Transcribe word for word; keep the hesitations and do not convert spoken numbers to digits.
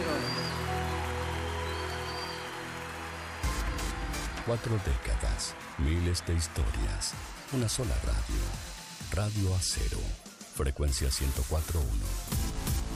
Cuatro décadas, miles de historias, una sola radio. Radio Acero, frecuencia ciento cuatro punto uno.